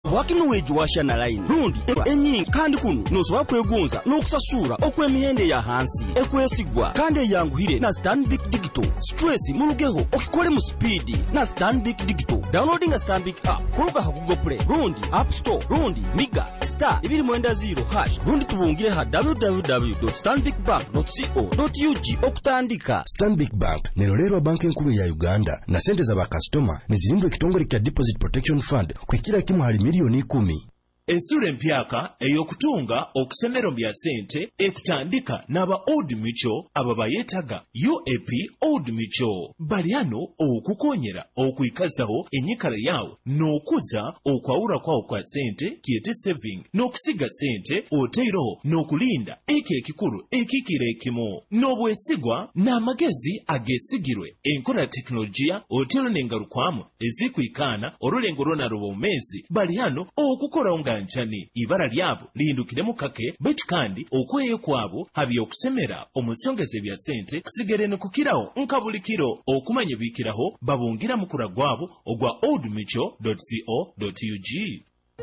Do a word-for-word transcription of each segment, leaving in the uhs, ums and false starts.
wakinuweji washana line rundi enyingi kandi kuno nosobola kwegonza n'okusasura okw'emihende ya hansi ekwesigwa kandi eyanguhire na Stanbic Digital. Stress mulugeho okikole mu speed na Stanbic Digital. Downloading a Stanbic app kuluka ha Google Play rundi App Store rundi Miga star ibiri mwenda zero hash rundi tubungire ha w w w dot stanbic bank dot co dot u g okutandika. Stanbic Bank nerolero banki enkulu ya Uganda na sente za bakastoma nizirindwe kitongole kya Deposit Protection Fund kwekira kimu hali milioni kumi. Ensura empyaka eyokutunga okusemero bya sente ekutandika n'aba Old Mutual ababa yetaga U A P Old Mutual. Baliano okukonyera okuikazaho enyikala yawo n'okuza okwawula kwawo kwa sente kiyete saving n'okusiga sente oteiro n'okulinda eke ekikulu ekikira ekimo n'obwesigwa n'amagezi agesigirwe enkola teknolojia oteiro n'engalukwamu ezikuikana olulengo lwonalo bomezi baliano okukola onga nchani ibara lyabo lindukiremu kake beti kandi okweyo kwabo habi okusemera omusongeze bya sente kusigere nokukiraho nkabulikiro okumanye bikiraho babungira mukura gwabo ogwa old mutual dot co dot u g.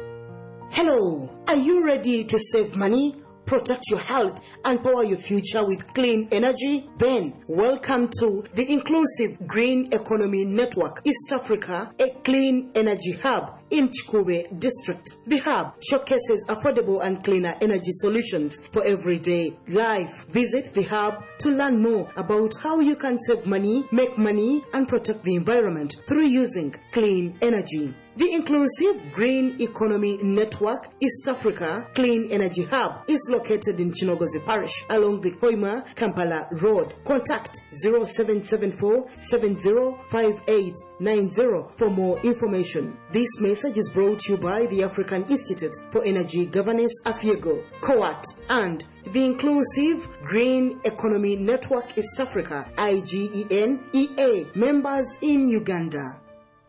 Hello, are you ready to save money, protect your health, and power your future with clean energy? Then, welcome to the Inclusive Green Economy Network East Africa, a clean energy hub in Chikube District. The hub showcases affordable and cleaner energy solutions for everyday life. Visit the hub to learn more about how you can save money, make money, and protect the environment through using clean energy. The Inclusive Green Economy Network East Africa Clean Energy Hub is located in Chinogozi Parish along the Hoima Kampala Road. Contact zero seven seven four seven zero five eight nine zero for more information. This message is brought to you by the African Institute for Energy Governance, AFIEGO, COAT, and the Inclusive Green Economy Network East Africa, I G E N E A, members in Uganda.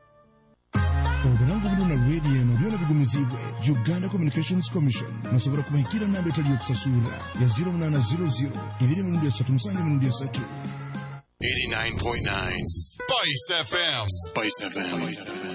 Obulango buno na radio no byona bigumizibwe Uganda Communications Commission musobora kubahikira namba etali yokusasula ya zero nine zero zero ibiri mu ndya tatu musange mu ndya tatu. eighty-nine point nine Spice F M. Spice F M.